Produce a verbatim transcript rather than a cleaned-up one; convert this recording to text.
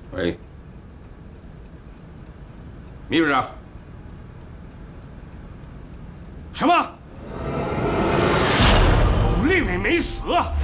喂，秘书长，什么？董立伟没死啊？